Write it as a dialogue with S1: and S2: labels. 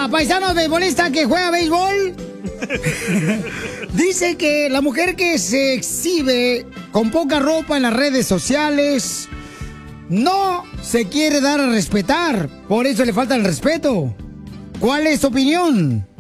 S1: paisano beisbolista que juega béisbol. Dice que la mujer que se exhibe con poca ropa en las redes sociales no se quiere dar a respetar. Por eso le falta el respeto. ¿Cuál es tu opinión?